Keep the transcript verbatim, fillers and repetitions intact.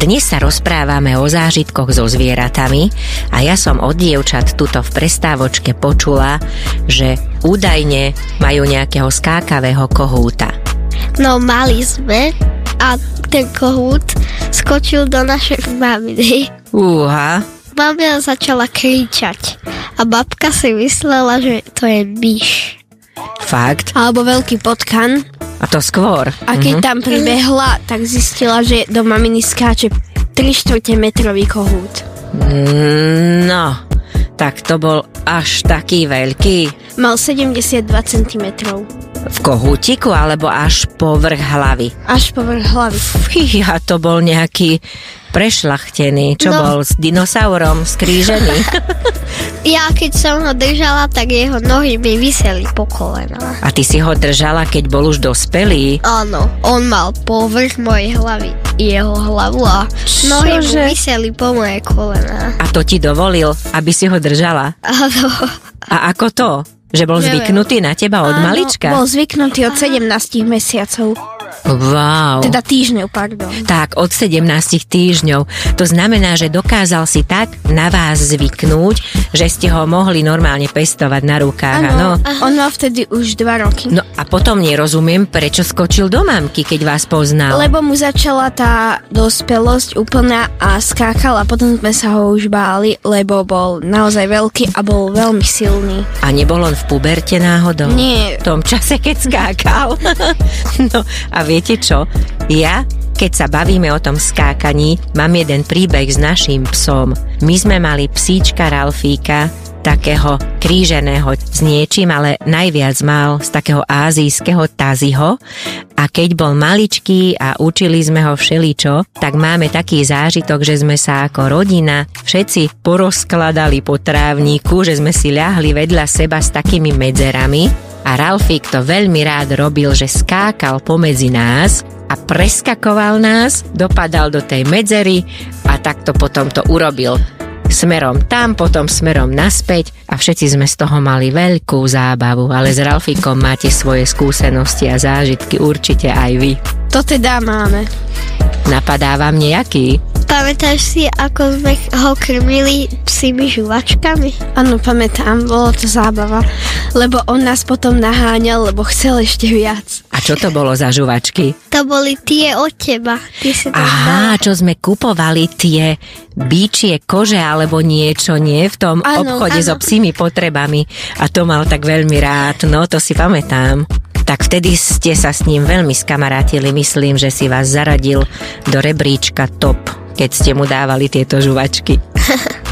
Dnes sa rozprávame o zážitkoch so zvieratami a ja som od dievčat tuto v prestávočke počula, že údajne majú nejakého skákavého kohúta. No mali sme a ten kohút skočil do našej maminy. Úha. Mamina začala kričať a babka si myslela, že to je myš. Fakt? Alebo veľký potkan. A to skôr. A keď mm-hmm. tam pribehla, tak zistila, že do maminy skáče tri štvrte metrový kohút. No, tak to bol až taký veľký. Mal sedemdesiatdva centimetrov. V kohútiku alebo až povrch hlavy? Až povrch hlavy. Fíha, to bol nejaký prešľachtený, čo no. bol s dinosaurom skrížený. Ja keď som ho držala, tak jeho nohy mi viseli po kolenách. A ty si ho držala, keď bol už dospelý? Áno, on mal povrch mojej hlavy, jeho hlavu a nohy mu viseli po moje kolená. A to ti dovolil, aby si ho držala? Áno. A ako to? Že bol Neviem. zvyknutý na teba od Áno, malička? Bol zvyknutý od sedemnásť mesiacov. Wow. Teda týždňov, pardon. Tak, od sedemnásť týždňov. To znamená, že dokázal si tak na vás zvyknúť, že ste ho mohli normálne pestovať na rukách. Áno, on mal vtedy už dva roky. No a potom nerozumiem, prečo skočil do mamky, keď vás poznal. Lebo mu začala tá dospelosť úplná a skákal a potom sme sa ho už báli, lebo bol naozaj veľký a bol veľmi silný. A nebol on v puberte náhodou? Nie. V tom čase, keď skákal. No a viete čo? Ja, keď sa bavíme o tom skákaní, mám jeden príbeh s naším psom. My sme mali psíčka Ralfíka, takého kríženého s niečím, ale najviac mal z takého ázijského taziho. A keď bol maličký a učili sme ho všeličo, tak máme taký zážitok, že sme sa ako rodina všetci porozkladali po trávniku, že sme si ľahli vedľa seba s takými medzerami. A Ralfík to veľmi rád robil, že skákal pomedzi nás a preskakoval nás, dopadal do tej medzery a takto potom to urobil. Smerom tam, potom smerom naspäť a všetci sme z toho mali veľkú zábavu, ale s Ralfíkom máte svoje skúsenosti a zážitky určite aj vy. To teda máme. Napadá vám nejaký? Pamätáš si, ako sme ho krmili psími žuvačkami? Áno, pamätám, bolo to zábava, lebo on nás potom naháňal, lebo chcel ešte viac. A čo to bolo za žuvačky? To boli tie od teba. Ty si to Aha, čo sme kupovali tie bíčie kože alebo niečo, nie? V tom áno, obchode áno. so psími potrebami. A to mal tak veľmi rád, no to si pamätám. Tak vtedy ste sa s ním veľmi skamarátili, myslím, že si vás zaradil do rebríčka top, keď ste mu dávali tieto žuvačky.